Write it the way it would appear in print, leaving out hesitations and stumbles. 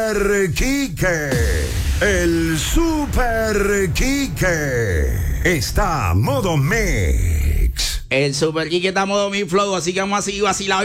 Super Quique. El Super Quique está a modo mix. El Super Quique está a modo mi flow, así que vamos a seguir vacilando.